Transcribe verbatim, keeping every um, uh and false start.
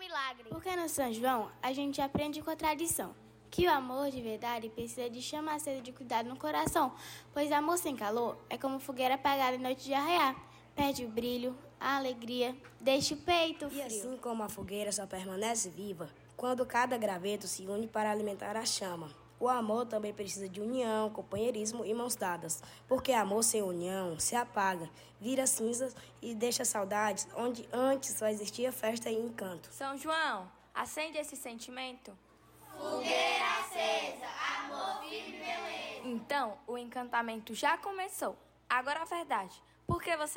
milagre. Porque no São João, a gente aprende com a tradição que o amor de verdade precisa de chama acesa de cuidado no coração, pois amor sem calor é como fogueira apagada em noite de arraiar. Perde o brilho, a alegria, deixa o peito frio. E assim como a fogueira só permanece viva quando cada graveto se une para alimentar a chama, o amor também precisa de união, companheirismo e mãos dadas, porque amor sem união se apaga, vira cinzas e deixa saudades onde antes só existia festa e encanto. São João, acende esse sentimento. Fogueira acesa, amor, firme, beleza. Então, o encantamento já começou. Agora a verdade. Por que você